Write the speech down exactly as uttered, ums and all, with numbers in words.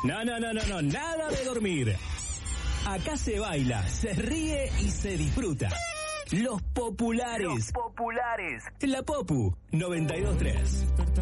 No, no, no, no, no, nada de dormir. Acá se baila, se ríe y se disfruta. Los populares. Los populares. La Popu noventa y dos tres.